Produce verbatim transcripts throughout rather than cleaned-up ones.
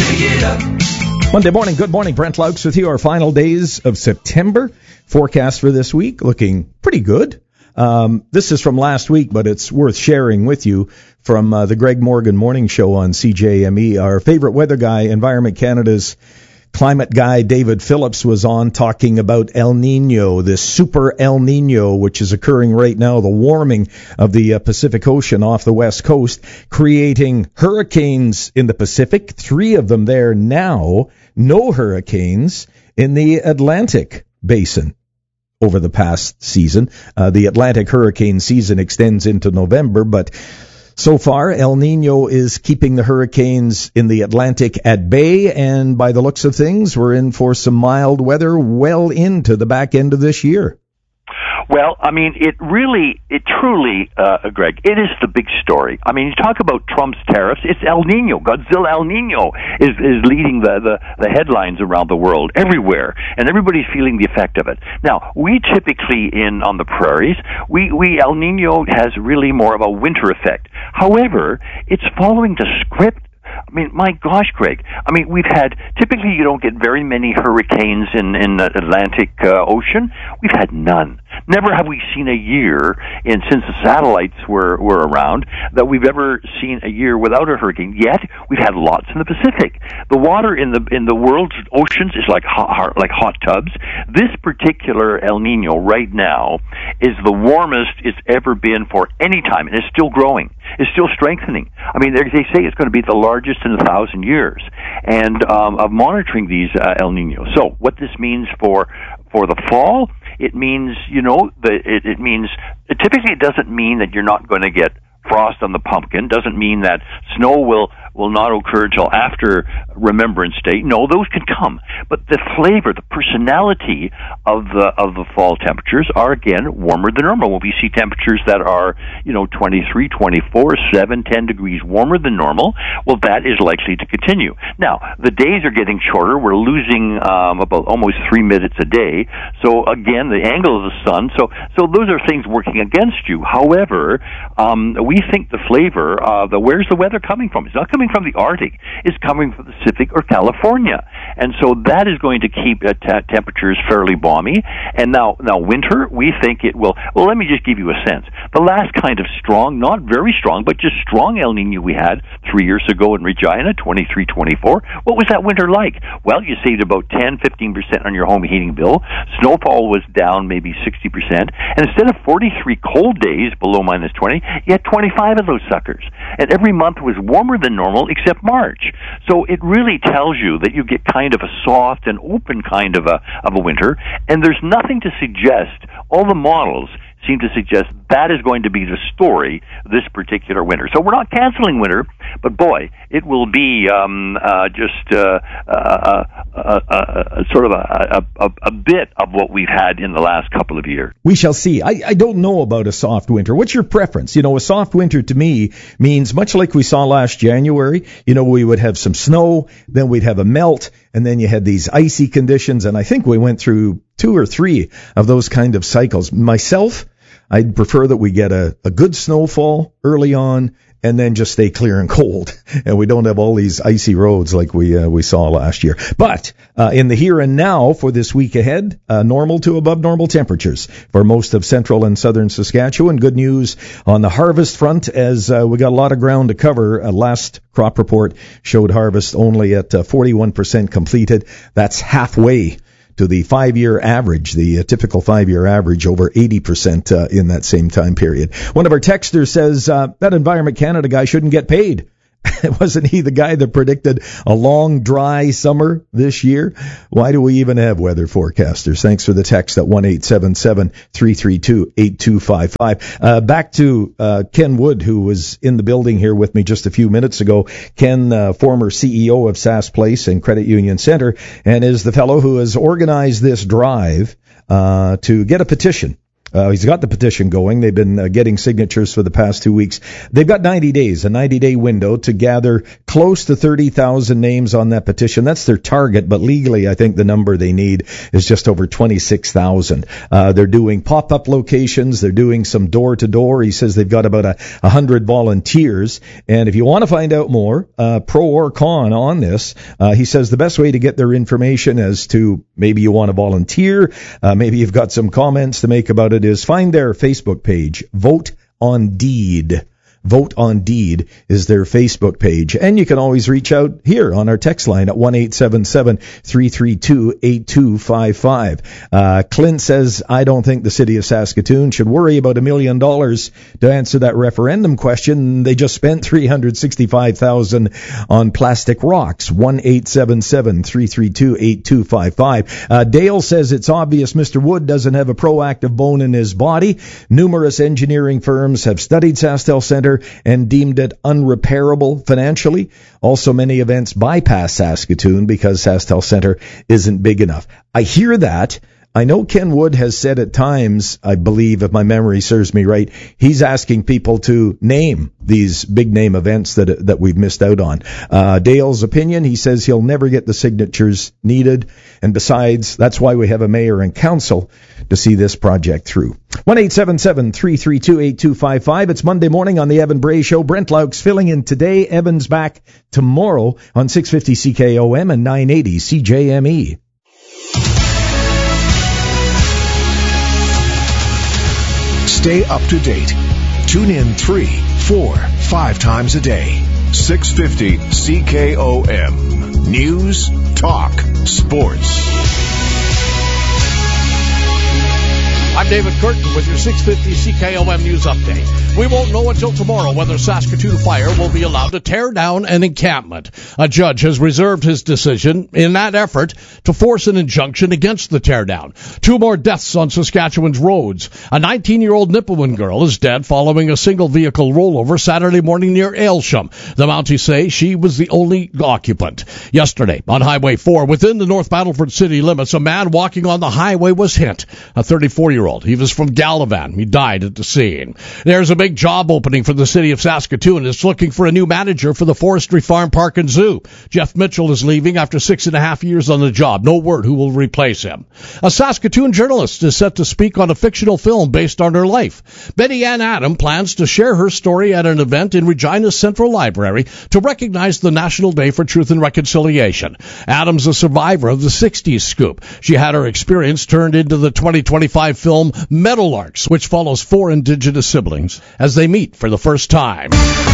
Shake it up. Monday morning, good morning. Brent Laux with you. Our final days of September. Forecast for this week looking pretty good. Um, this is from last week, but it's worth sharing with you from uh, the Greg Morgan Morning Show on C J M E. Our favorite weather guy, Environment Canada's climate guy David Phillips, was on talking about El Nino, this super El Nino, which is occurring right now, the warming of the uh, Pacific Ocean off the west coast, creating hurricanes in the Pacific, three of them there now, no hurricanes in the Atlantic basin over the past season. Uh, the Atlantic hurricane season extends into November, but so far, El Nino is keeping the hurricanes in the Atlantic at bay, and by the looks of things, we're in for some mild weather well into the back end of this year. Well, I mean, it really, it truly, uh, Greg, it is the big story. I mean, you talk about Trump's tariffs, it's El Nino. Godzilla El Nino is, is leading the, the, the headlines around the world, everywhere, and everybody's feeling the effect of it. Now, we typically, in on the prairies, we, we El Nino has really more of a winter effect. However, it's following the script. I mean, my gosh, Greg. I mean, we've had, typically you don't get very many hurricanes in, in the Atlantic uh, Ocean. We've had none. Never have we seen a year, in since the satellites were, were around, that we've ever seen a year without a hurricane. Yet, we've had lots in the Pacific. The water in the in the world's oceans is like hot, like hot tubs. This particular El Nino right now is the warmest it's ever been for any time, and it's still growing. It's still strengthening. I mean, they say it's going to be the largest in a thousand years, and um, of monitoring these uh, El Ninos. So, what this means for for the fall, it means, you know, the, it, it means, it typically it doesn't mean that you're not going to get frost on the pumpkin, doesn't mean that snow will will not occur until after Remembrance Day. No, those can come. But the flavor, the personality of the of the fall temperatures are, again, warmer than normal. When we see temperatures that are, you know, twenty-three, twenty-four, seven, ten degrees warmer than normal, well, that is likely to continue. Now, the days are getting shorter. We're losing um, about almost three minutes a day. So, again, the angle of the sun. So, so those are things working against you. However, um, we think the flavor, uh, the where's the weather coming from? It's not coming from the Arctic. It's coming from the Pacific or California. And so that is going to keep uh, t- temperatures fairly balmy. And now, now winter, we think it will, well, let me just give you a sense. The last kind of strong, not very strong, but just strong El Nino we had three years ago in Regina, twenty-three, twenty-four. What was that winter like? Well, you saved about ten, fifteen percent on your home heating bill. Snowfall was down maybe sixty percent. And instead of forty-three cold days below minus twenty, you had twenty-five of those suckers. And every month was warmer than normal except March. So it really tells you that you get kind of a soft and open kind of a of a winter, and there's nothing to suggest, all the models seem to suggest that is going to be the story this particular winter. So we're not canceling winter, but boy, it will be um, uh, just uh, uh, uh, uh, uh, sort of a, a, a bit of what we've had in the last couple of years. We shall see. I, I don't know about a soft winter. What's your preference? You know, a soft winter to me means much like we saw last January. You know, we would have some snow, then we'd have a melt, and then you had these icy conditions, and I think we went through two or three of those kind of cycles. Myself, I'd prefer that we get a, a good snowfall early on and then just stay clear and cold, and we don't have all these icy roads like we uh, we saw last year. But uh, in the here and now for this week ahead, uh, normal to above normal temperatures for most of central and southern Saskatchewan. Good news on the harvest front, as uh, we got a lot of ground to cover. Uh, last crop report showed harvest only at uh, forty-one percent completed. That's halfway to the five-year average, the uh, typical five-year average, over eighty percent uh, in that same time period. One of our texters says uh, that Environment Canada guy shouldn't get paid. Wasn't he the guy that predicted a long, dry summer this year? Why do we even have weather forecasters? Thanks for the text at one eight seven seven, three three two, eight two five five. Uh, back to uh, Ken Wood, who was in the building here with me just a few minutes ago. Ken, uh, former C E O of Sass Place and Credit Union Center, and is the fellow who has organized this drive uh, to get a petition Uh, he's got the petition going. They've been uh, getting signatures for the past two weeks. They've got ninety days, a ninety-day window to gather close to thirty thousand names on that petition. That's their target, but legally I think the number they need is just over twenty-six thousand. Uh, they're doing pop-up locations. They're doing some door-to-door. He says they've got about a, a hundred volunteers. And if you want to find out more, uh, pro or con on this, uh, he says the best way to get their information as to maybe you want to volunteer, uh, maybe you've got some comments to make about it, is find their Facebook page, Vote on Deed. Vote on Deed is their Facebook page. And you can always reach out here on our text line at one eight seven seven, three three two, eight two five five. Uh, Clint says, I don't think the city of Saskatoon should worry about a million dollars to answer that referendum question. They just spent three hundred sixty-five thousand dollars on plastic rocks. one eight seven seven, three three two, eight two five five. Uh, Dale says it's obvious Mister Wood doesn't have a proactive bone in his body. Numerous engineering firms have studied SaskTel Centre and deemed it unrepairable financially. Also, many events bypass Saskatoon because SaskTel Centre isn't big enough. I hear that. I know Ken Wood has said at times, I believe, if my memory serves me right, he's asking people to name these big name events that that we've missed out on. Uh, Dale's opinion, he says he'll never get the signatures needed. And besides, that's why we have a mayor and council to see this project through. one eight seven seven, three three two, eight two five five. It's Monday morning on the Evan Bray Show. Brent Laux filling in today. Evan's back tomorrow on six fifty C K O M and nine eighty C J M E. Stay up to date. Tune in three, four, five times a day. six fifty C K O M. News, talk, sports. I'm David Curtin with your six fifty C K O M News Update. We won't know until tomorrow whether Saskatoon Fire will be allowed to tear down an encampment. A judge has reserved his decision in that effort to force an injunction against the teardown. Two more deaths on Saskatchewan's roads. A nineteen-year-old Nipawin girl is dead following a single-vehicle rollover Saturday morning near Aylsham. The Mounties say she was the only occupant. Yesterday, on Highway four, within the North Battleford city limits, a man walking on the highway was hit. A thirty-four-year-old. He was from Gallivan. He died at the scene. There's a big job opening for the city of Saskatoon. It's looking for a new manager for the Forestry Farm Park and Zoo. Jeff Mitchell is leaving after six and a half years on the job. No word who will replace him. A Saskatoon journalist is set to speak on a fictional film based on her life. Betty Ann Adam plans to share her story at an event in Regina's Central Library to recognize the National Day for Truth and Reconciliation. Adam's a survivor of the sixties scoop. She had her experience turned into the twenty twenty-five film Meadowlarks, which follows four Indigenous siblings as they meet for the first time.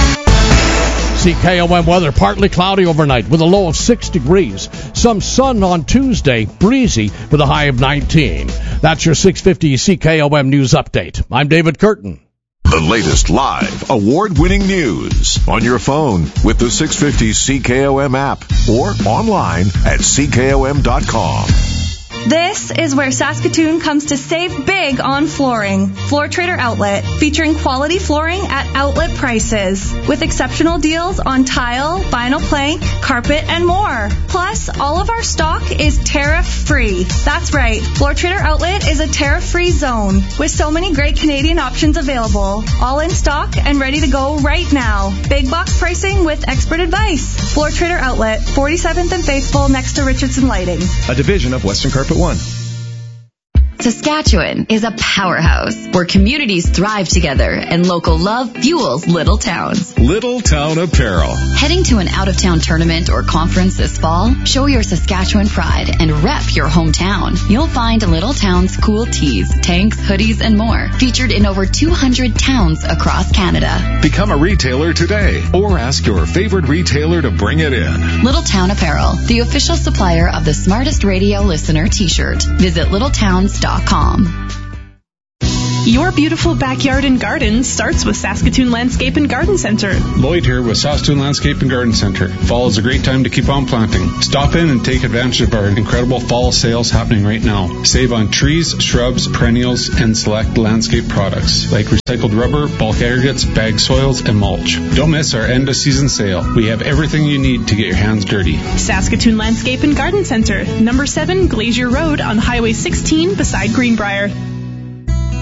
C K O M weather, partly cloudy overnight with a low of six degrees. Some sun on Tuesday, breezy with a high of nineteen. That's your six fifty C K O M News Update. I'm David Curtin. The latest live, award-winning news on your phone with the six fifty C K O M app or online at C K O M dot com. This is where Saskatoon comes to save big on flooring. Floor Trader Outlet, featuring quality flooring at outlet prices, with exceptional deals on tile, vinyl plank, carpet, and more. Plus, all of our stock is tariff-free. That's right, Floor Trader Outlet is a tariff-free zone, with so many great Canadian options available, all in stock and ready to go right now. Big box pricing with expert advice. Floor Trader Outlet, forty-seventh and Faithful, next to Richardson Lighting. A division of Western Carpet One. Saskatchewan is a powerhouse where communities thrive together and local love fuels little towns. Little Town Apparel. Heading to an out-of-town tournament or conference this fall? Show your Saskatchewan pride and rep your hometown. You'll find Little Town's cool tees, tanks, hoodies, and more featured in over two hundred towns across Canada. Become a retailer today or ask your favorite retailer to bring it in. Little Town Apparel, the official supplier of the Smartest Radio Listener t-shirt. Visit little towns dot com. Your beautiful backyard and garden starts with Saskatoon Landscape and Garden Center. Lloyd here with Saskatoon Landscape and Garden Center. Fall is a great time to keep on planting. Stop in and take advantage of our incredible fall sales happening right now. Save on trees, shrubs, perennials, and select landscape products like recycled rubber, bulk aggregates, bag soils, and mulch. Don't miss our end of season sale. We have everything you need to get your hands dirty. Saskatoon Landscape and Garden Center, number seven Glacier Road on Highway sixteen beside Greenbrier.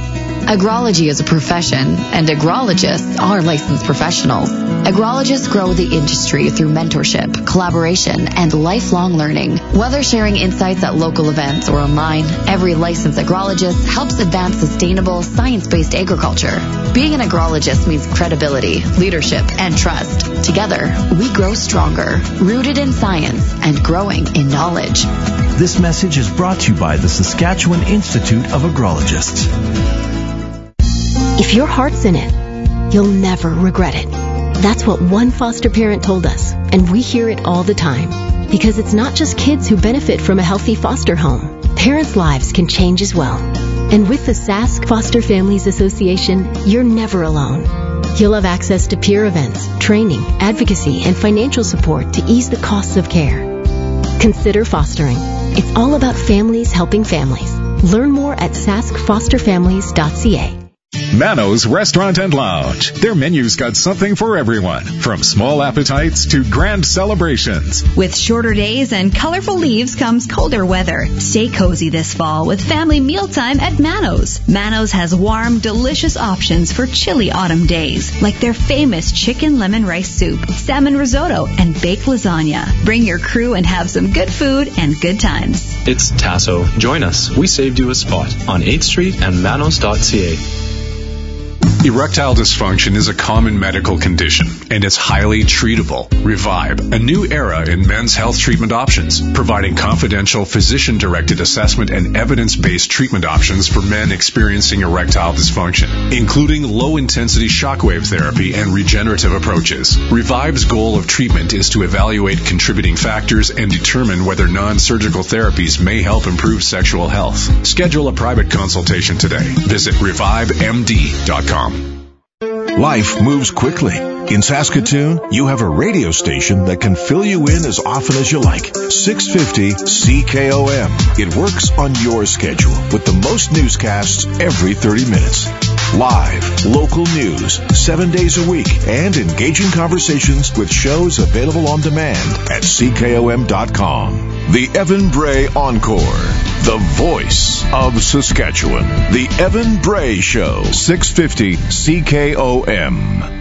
Agrology is a profession, and agrologists are licensed professionals. Agrologists grow the industry through mentorship, collaboration, and lifelong learning. Whether sharing insights at local events or online, every licensed agrologist helps advance sustainable, science-based agriculture. Being an agrologist means credibility, leadership, and trust. Together, we grow stronger, rooted in science and growing in knowledge. This message is brought to you by the Saskatchewan Institute of Agrologists. If your heart's in it, you'll never regret it. That's what one foster parent told us, and we hear it all the time. Because it's not just kids who benefit from a healthy foster home. Parents' lives can change as well. And with the Sask Foster Families Association, you're never alone. You'll have access to peer events, training, advocacy, and financial support to ease the costs of care. Consider fostering. It's all about families helping families. Learn more at sask foster families dot c a. Mano's Restaurant and Lounge. Their menu's got something for everyone, from small appetites to grand celebrations. With shorter days and colorful leaves comes colder weather. Stay cozy this fall with family mealtime at Mano's. Mano's has warm, delicious options for chilly autumn days, like their famous chicken lemon rice soup, salmon risotto, and baked lasagna. Bring your crew and have some good food and good times. It's Tasso. Join us. We saved you a spot on eighth street and manos dot c a. Erectile dysfunction is a common medical condition, and it's highly treatable. Revive, a new era in men's health treatment options, providing confidential, physician-directed assessment and evidence-based treatment options for men experiencing erectile dysfunction, including low-intensity shockwave therapy and regenerative approaches. Revive's goal of treatment is to evaluate contributing factors and determine whether non-surgical therapies may help improve sexual health. Schedule a private consultation today. Visit revive m d dot com. Life moves quickly. In Saskatoon, you have a radio station that can fill you in as often as you like. six fifty C K O M. It works on your schedule with the most newscasts every thirty minutes. Live, local news, seven days a week, and engaging conversations with shows available on demand at C K O M dot com. The Evan Bray Encore. The voice of Saskatchewan. The Evan Bray Show. six fifty C K O M.